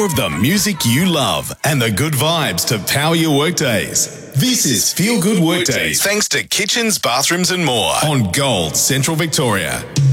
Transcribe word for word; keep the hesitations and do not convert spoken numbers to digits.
of the music you love and the good vibes to power your workdays. This is Feel Good Workdays, thanks to Kitchens, Bathrooms and More on Gold Central Victoria.